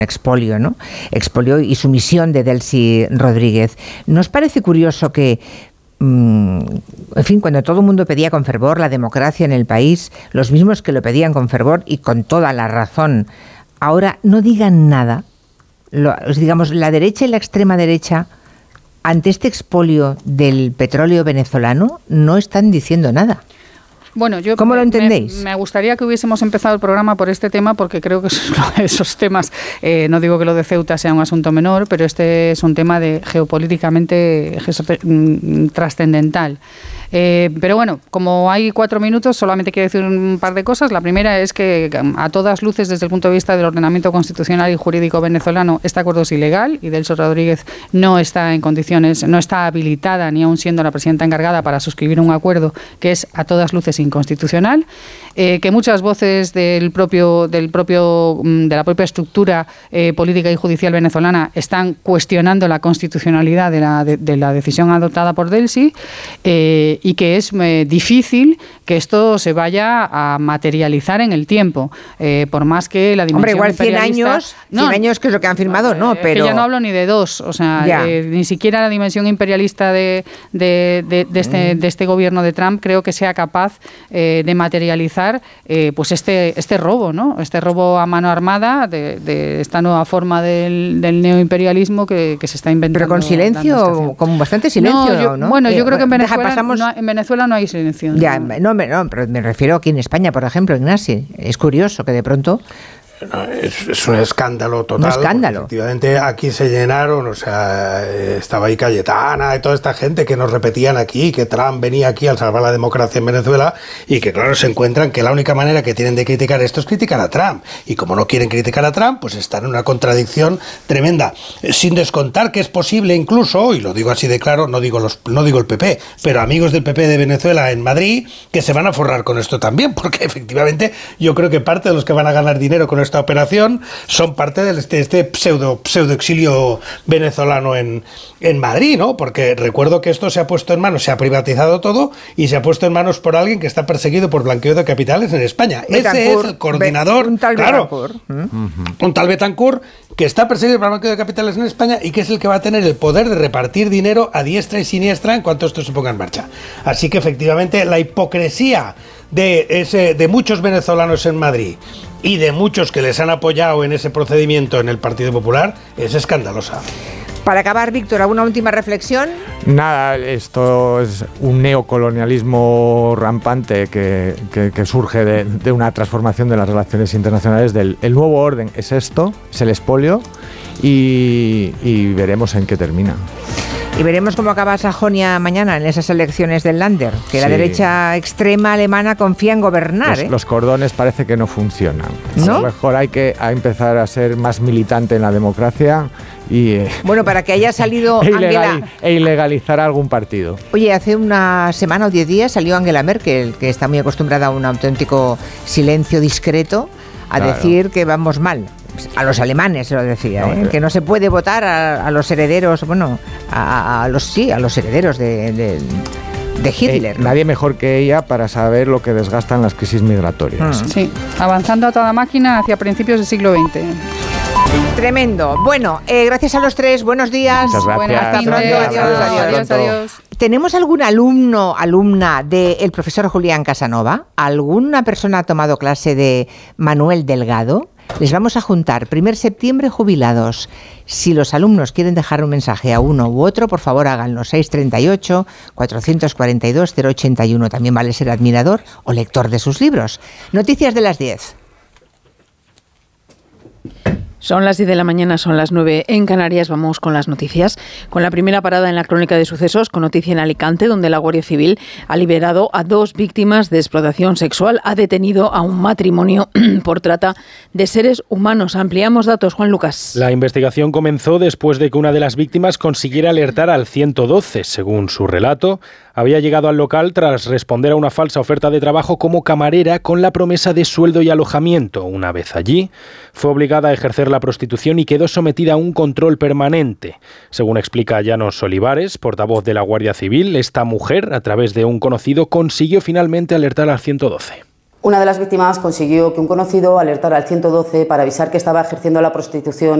expolio, ¿no? Expolio y sumisión de Delcy Rodríguez. ¿Nos parece curioso que, en fin, cuando todo el mundo pedía con fervor la democracia en el país, los mismos que lo pedían con fervor y con toda la razón, ahora no digan nada? Digamos, la derecha y la extrema derecha, ante este expolio del petróleo venezolano, no están diciendo nada. Bueno, ¿Cómo lo entendéis? Me gustaría que hubiésemos empezado el programa por este tema, porque creo que esos temas, no digo que lo de Ceuta sea un asunto menor, pero este es un tema geopolíticamente trascendental. Pero bueno, como hay 4 minutos, solamente quiero decir un par de cosas. La primera es que, a todas luces, desde el punto de vista del ordenamiento constitucional y jurídico venezolano, este acuerdo es ilegal y Delcy Rodríguez no está en condiciones, no está habilitada, ni aun siendo la presidenta encargada, para suscribir un acuerdo que es a todas luces inconstitucional. Que muchas voces de la propia estructura política y judicial venezolana están cuestionando la constitucionalidad de la decisión adoptada por Delcy, y que es difícil que esto se vaya a materializar en el tiempo, por más que la dimensión igual imperialista... 100 años que es lo que han firmado, no, pero... Que ya no hablo ni de 2, o sea, ni siquiera la dimensión imperialista de este gobierno de Trump creo que sea capaz de materializar pues este robo, ¿no? Este robo a mano armada de esta nueva forma del neoimperialismo que se está inventando. Pero con silencio, con bastante silencio, ¿no? Bueno, yo creo que en Venezuela no hay silencio. Ya, no, pero me refiero aquí en España, por ejemplo, Ignasi. Es curioso que de pronto... No, es un escándalo total. Un escándalo. Efectivamente, aquí se llenaron, o sea, estaba ahí Cayetana y toda esta gente que nos repetían aquí que Trump venía aquí a salvar la democracia en Venezuela y que, claro, se encuentran que la única manera que tienen de criticar esto es criticar a Trump. Y como no quieren criticar a Trump, pues están en una contradicción tremenda. Sin descontar que es posible incluso, y lo digo así de claro, no digo el PP, pero amigos del PP de Venezuela en Madrid, que se van a forrar con esto también, porque efectivamente yo creo que parte de los que van a ganar dinero con esta operación son parte de este pseudo exilio venezolano en Madrid, ¿no? Porque recuerdo que esto se ha puesto en manos, se ha privatizado todo y se ha puesto en manos por alguien que está perseguido por blanqueo de capitales en España. Ese es el coordinador, un tal Betancourt, que está perseguido por blanqueo de capitales en España y que es el que va a tener el poder de repartir dinero a diestra y siniestra en cuanto esto se ponga en marcha. Así que efectivamente la hipocresía de muchos venezolanos en Madrid y de muchos que les han apoyado en ese procedimiento en el Partido Popular es escandalosa. Para acabar, Víctor, ¿alguna última reflexión? Nada, esto es un neocolonialismo rampante que surge de una transformación de las relaciones internacionales. El nuevo orden es esto, es el expolio, y veremos en qué termina. Y veremos cómo acaba Sajonia mañana en esas elecciones del Länder, que la derecha extrema alemana confía en gobernar. Los cordones parece que no funcionan. ¿No? A lo mejor hay que empezar a ser más militante en la democracia y bueno, para que haya salido ilegalizar algún partido. Oye, hace una semana o 10 días salió Angela Merkel, que está muy acostumbrada a un auténtico silencio discreto, a decir que vamos mal. A los alemanes se lo decía, que no se puede votar a los herederos, a los herederos de Hitler. Nadie mejor que ella para saber lo que desgastan las crisis migratorias. Sí, avanzando a toda máquina hacia principios del siglo XX. Tremendo. Bueno, gracias a los tres, buenos días. Muchas gracias. Hasta pronto. Adiós. ¿Tenemos algún alumna del profesor Julián Casanova? ¿Alguna persona ha tomado clase de Manuel Delgado? Les vamos a juntar 1 septiembre jubilados. Si los alumnos quieren dejar un mensaje a uno u otro, por favor háganlo. 638-442-081. También vale ser admirador o lector de sus libros. Noticias de las 10. Son las 10 de la mañana, son las 9 en Canarias. Vamos con las noticias. Con la primera parada en la crónica de sucesos, con noticia en Alicante, donde la Guardia Civil ha liberado a 2 víctimas de explotación sexual. Ha detenido a un matrimonio por trata de seres humanos. Ampliamos datos, Juan Lucas. La investigación comenzó después de que una de las víctimas consiguiera alertar al 112. Según su relato, había llegado al local tras responder a una falsa oferta de trabajo como camarera con la promesa de sueldo y alojamiento. Una vez allí, fue obligada a ejercer la prostitución y quedó sometida a un control permanente. Según explica Llanos Olivares, portavoz de la Guardia Civil, esta mujer, a través de un conocido, consiguió finalmente alertar al 112. Una de las víctimas consiguió que un conocido alertara al 112 para avisar que estaba ejerciendo la prostitución